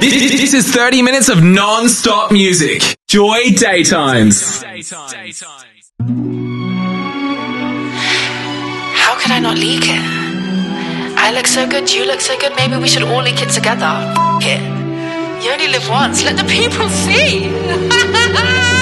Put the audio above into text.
This is 30 minutes of non-stop music. Joy Daytimes. How could I not leak it? I look so good, you look so good, maybe we should all leak it together. F*** it. You only live once, let the people see.